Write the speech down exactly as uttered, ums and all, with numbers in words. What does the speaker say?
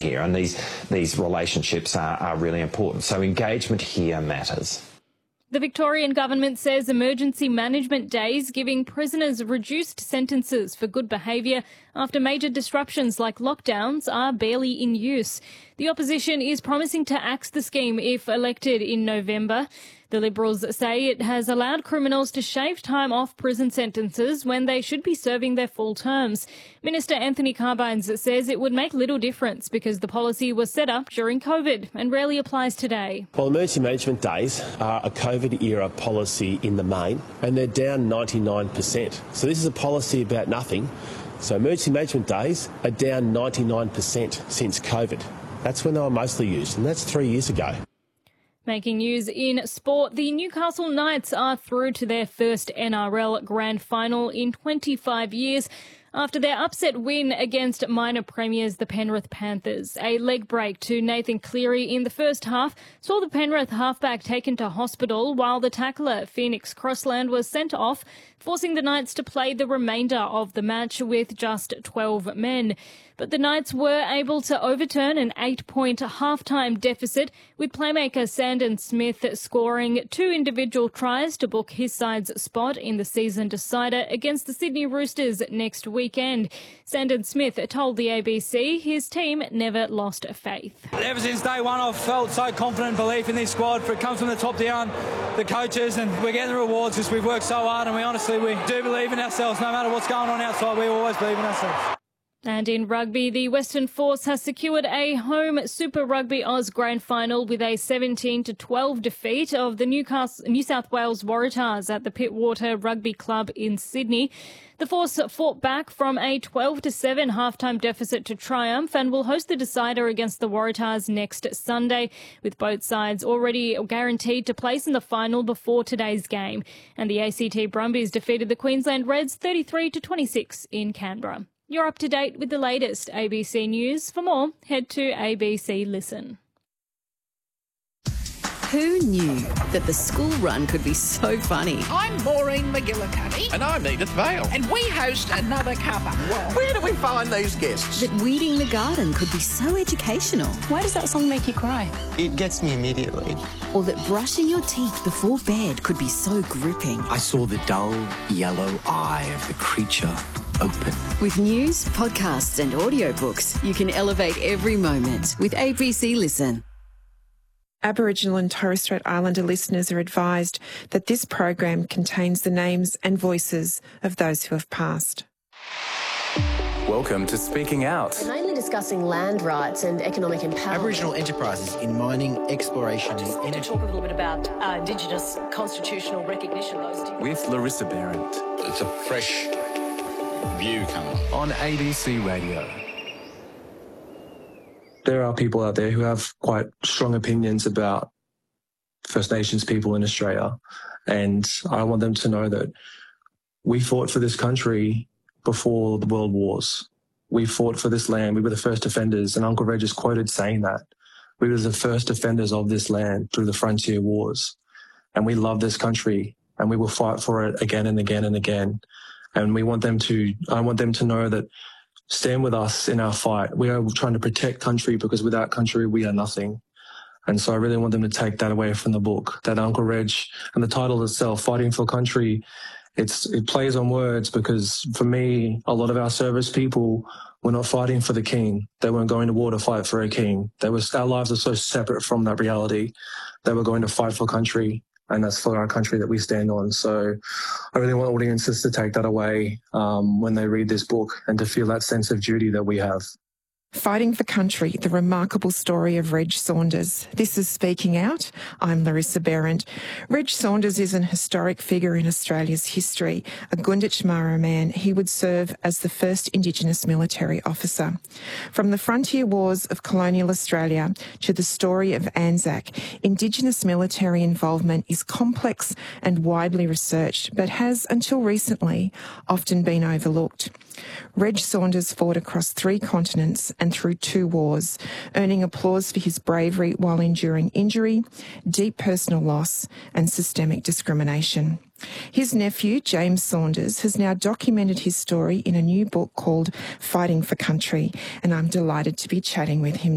here, and these, these relationships are, are really important. So engagement here matters. The Victorian government says emergency management days giving prisoners reduced sentences for good behaviour after major disruptions like lockdowns are barely in use. The opposition is promising to axe the scheme if elected in November. The Liberals say it has allowed criminals to shave time off prison sentences when they should be serving their full terms. Minister Anthony Carbines says it would make little difference because the policy was set up during COVID and rarely applies today. Well, emergency management days are a COVID-era policy in the main, and they're down ninety-nine percent. So this is a policy about nothing. So emergency management days are down ninety-nine percent since COVID. That's when they were mostly used, and that's three years ago. Making news in sport, the Newcastle Knights are through to their first N R L Grand Final in twenty-five years after their upset win against minor premiers the Penrith Panthers. A leg break to Nathan Cleary in the first half saw the Penrith halfback taken to hospital while the tackler Phoenix Crossland was sent off, forcing the Knights to play the remainder of the match with just twelve men. But the Knights were able to overturn an eight-point halftime deficit, with playmaker Sandon Smith scoring two individual tries to book his side's spot in the season decider against the Sydney Roosters next weekend. Sandon Smith told the A B C his team never lost faith. Ever since day one, I've felt so confident and belief in this squad. For it comes from the top down, the coaches, and we're getting the rewards because we've worked so hard, and we honestly we do believe in ourselves. No matter what's going on outside, we always believe in ourselves. And in rugby, the Western Force has secured a home Super Rugby Oz Grand Final with a seventeen to twelve defeat of the Newcastle, New South Wales Waratahs at the Pittwater Rugby Club in Sydney. The Force fought back from a twelve to seven halftime deficit to triumph and will host the decider against the Waratahs next Sunday, with both sides already guaranteed to place in the final before today's game. And the A C T Brumbies defeated the Queensland Reds thirty-three to twenty-six in Canberra. You're up to date with the latest A B C News. For more, head to A B C Listen. Who knew that the school run could be so funny? I'm Maureen McGillicuddy. And I'm Edith Vale. And we host Another Cuppa. Where do we find these guests? That weeding the garden could be so educational. Why does that song make you cry? It gets me immediately. Or that brushing your teeth before bed could be so gripping. I saw the dull yellow eye of the creature open. With news, podcasts and audiobooks, you can elevate every moment with A B C Listen. Aboriginal and Torres Strait Islander listeners are advised that this program contains the names and voices of those who have passed. Welcome to Speaking Out. We're mainly discussing land rights and economic empowerment. Aboriginal enterprises in mining, exploration and energy. To talk a little bit about uh, Indigenous constitutional recognition. Those two. With Larissa Behrendt. It's a fresh view coming on A B C Radio. There are people out there who have quite strong opinions about First Nations people in Australia, and I want them to know that we fought for this country before the world wars. We fought for this land. We were the first defenders, and Uncle Reg is quoted saying that. We were the first defenders of this land through the frontier wars, and we love this country, and we will fight for it again and again and again. And we want them to, I want them to know that stand with us in our fight. We are trying to protect country because without country, we are nothing. And so I really want them to take that away from the book, that Uncle Reg and the title itself, Fighting for Country, it's, it plays on words because for me, a lot of our service people were not fighting for the king. They weren't going to war to fight for a king. They was, our lives are so separate from that reality. They were going to fight for country. And that's for our country that we stand on. So I really want audiences to take that away um, when they read this book and to feel that sense of duty that we have. Fighting for Country, the remarkable story of Reg Saunders. This is Speaking Out. I'm Larissa Behrendt. Reg Saunders is an historic figure in Australia's history. A Gunditjmara man, he would serve as the first Indigenous military officer. From the frontier wars of colonial Australia to the story of Anzac, Indigenous military involvement is complex and widely researched, but has, until recently, often been overlooked. Reg Saunders fought across three continents and through two wars, earning applause for his bravery while enduring injury, deep personal loss and systemic discrimination. His nephew, James Saunders, has now documented his story in a new book called Fighting for Country, and I'm delighted to be chatting with him